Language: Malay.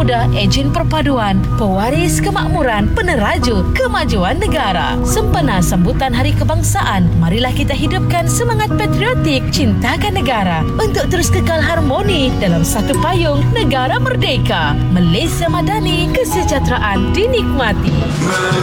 muda ejen perpaduan, pewaris kemakmuran, peneraju kemajuan negara. Sempena sambutan Hari Kebangsaan, marilah kita hidupkan semangat patriotik, cintakan negara untuk terus kekal harmoni dalam satu payung negara merdeka. Malaysia Madani, kesejahteraan dinikmati.